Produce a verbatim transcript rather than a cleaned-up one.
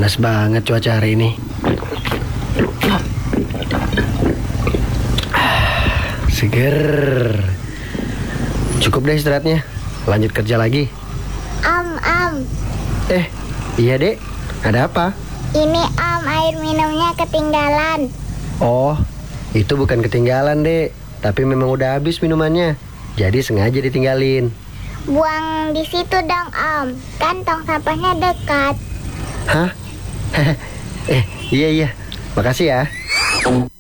Panas banget cuaca hari ini. Seger. Cukup deh istirahatnya. Lanjut kerja lagi. Am, am. Eh, iya dek. Ada apa? Ini am, air minumnya ketinggalan. Oh, itu bukan ketinggalan dek, tapi memang udah habis minumannya. Jadi sengaja ditinggalin. Buang di situ dong om. Kan tong sampahnya dekat. Hah? Eh, iya iya. Makasih ya.